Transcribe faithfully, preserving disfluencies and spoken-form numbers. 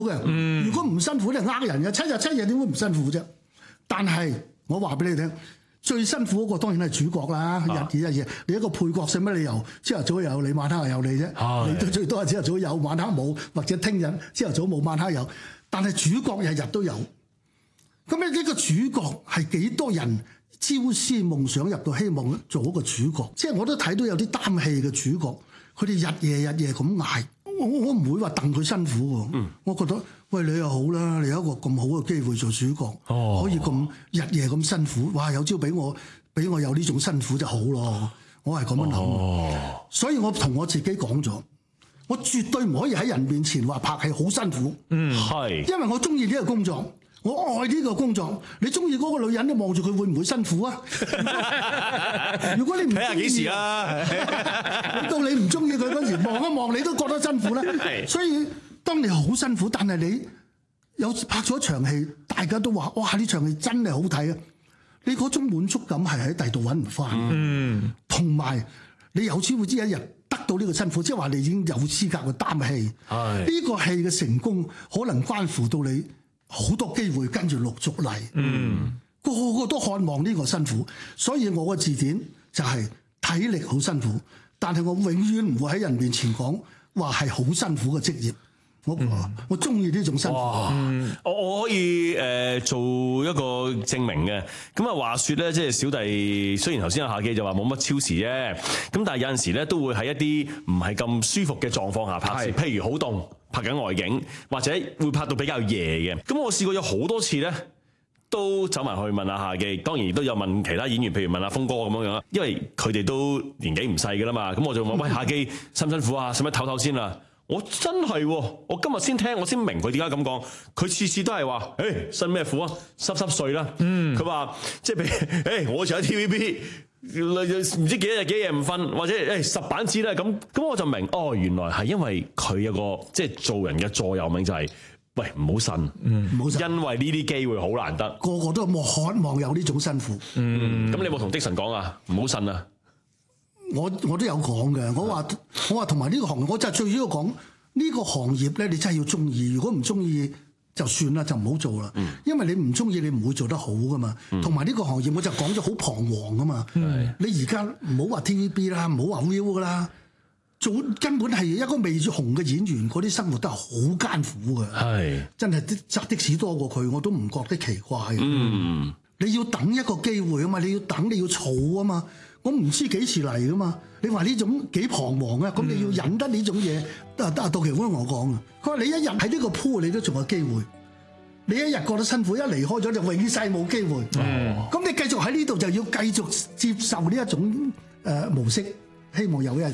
嘅。嗯、如果唔辛苦，你係呃人嘅。七日七夜點會唔辛苦啫？但係我話俾你聽，最辛苦嗰個當然係主角啦，啊、日以一夜。你一個配角，使乜理由朝頭早有你，晚黑有你啫？啊、你都最多係朝頭早有，晚黑冇，或者聽日朝頭早冇，晚黑有。但係主角日日都有。咁咧呢個主角係幾多人朝思夢想入到希望做一個主角？即係我都睇到有啲擔戲嘅主角，佢哋日夜日夜咁捱。我我唔會話戥佢辛苦喎，嗯、我覺得喂，你又好啦，你有一個咁好嘅機會做主角，哦、可以咁日夜咁辛苦，哇！有朝俾我俾我有呢種辛苦就好咯，我係咁樣諗。哦、所以我同我自己講咗，我絕對唔可以喺人面前話拍戲好辛苦，嗯，係，因為我中意呢個工作。我愛呢個工作，你中意嗰個女人，你望住佢會唔會辛苦啊？如果你唔睇下幾時啊？到你唔中意佢嗰時，望一望你都覺得辛苦咧。所以當你好辛苦，但係你有拍咗一場戲，大家都話：哇！呢場戲真係好睇啊！你嗰種滿足感係喺第度揾唔翻。嗯，同埋你有朝會知一日得到呢個辛苦，即係話你已經有資格去擔戲。係呢個戲嘅成功，可能關乎到你。好多機會跟住陸續嚟，嗯，個個都渴望呢個辛苦，所以我個字典就係體力好辛苦，但係我永遠唔會喺人面前講話係好辛苦嘅職業。我、嗯、我中意呢種辛苦。 嗯、我我可以誒、呃、做一個證明嘅。咁啊話說咧，即係小弟雖然頭先阿夏記就話冇乜超時啫，咁但係有陣時咧都會喺一啲唔係咁舒服嘅狀況下拍攝，是譬如好凍拍緊外景，或者會拍到比較夜嘅。咁我試過有好多次咧，都走埋去問阿夏記，當然亦都有問其他演員，譬如問阿峰哥咁樣樣啦，因為佢哋都年紀唔細噶啦嘛。咁我就問：喂，夏記辛唔辛苦啊？使唔使唞唞先啊？我真係，我今日先聽，我先明佢點解咁講。佢次次都係話：誒，辛咩苦啊？濕濕碎啦。嗯，佢話即係譬如誒，我以前喺 T V B 唔知幾日幾夜唔瞓，或者誒十板子啦。咁咁我就明，哦，原來係因為佢有個即係做人嘅座右銘就係、是：喂，唔好呻，嗯，唔好呻，因為呢啲機會好難得。 個個都冇渴望有呢種辛苦。 嗯，咁、嗯、你有冇同的神講啊？唔好呻啊！ 我我都有講嘅，我話我話同埋呢個行業，我就最主要講呢個行業咧，你真係要中意。如果唔中意就算啦，就唔好做啦。嗯、因為你唔中意，你唔會做得好噶嘛。同埋呢個行業，我就講咗好彷徨噶嘛。嗯、你而家唔好話 T V B 啦，唔好話 Viu 噶啦，做根本係一個未紅嘅演員，嗰啲生活都係好艱苦嘅。係是真係揸的士多過佢，我都唔覺得奇怪嘅。嗯，你要等一個機會啊嘛，你要等，你要儲啊嘛。我唔知幾時嚟噶嘛？你話呢種幾彷徨啊？咁、嗯、你要忍得呢種嘢，得得杜琪峰同我講啊。佢話你一日喺呢個鋪，你都仲有機會。你一日覺得辛苦，一離開咗就永世冇機會。咁、嗯、你繼續喺呢度就要繼續接受呢一種誒模式，希望有一日。